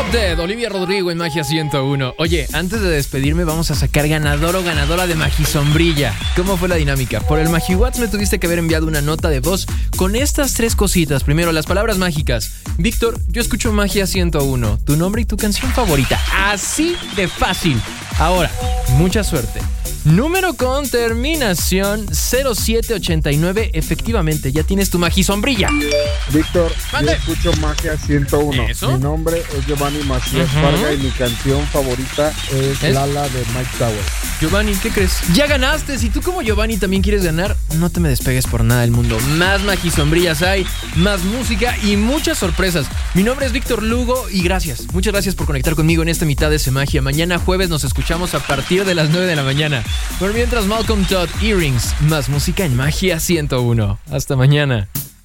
Drop Dead, Olivia Rodrigo en Magia 101. Oye, antes de despedirme vamos a sacar ganador o ganadora de Magisombrilla. ¿Cómo fue la dinámica? Por el MagiWhat's me tuviste que haber enviado una nota de voz con estas 3 cositas. Primero, las palabras mágicas. Víctor, yo escucho Magia 101. Tu nombre y tu canción favorita. Así de fácil. Ahora, mucha suerte. Número con terminación 0789. Efectivamente, ya tienes tu Magisombrilla. Víctor, ¡Mande! yo escucho Magia 101. ¿Eso? Mi nombre es Giovanni Macías Farga y mi canción favorita es Lala de Mike Towers. Giovanni, ¿qué crees? Ya ganaste. Si tú como Giovanni también quieres ganar, no te me despegues por nada del mundo. Más Magisombrillas hay, más música y muchas sorpresas. Mi nombre es Víctor Lugo y gracias. Muchas gracias por conectar conmigo en esta mitad de Magia. Mañana jueves nos escuchamos a partir de las 9 de la mañana. Por mientras, Malcolm Todd, Earrings, más música en Magia 101. Hasta mañana.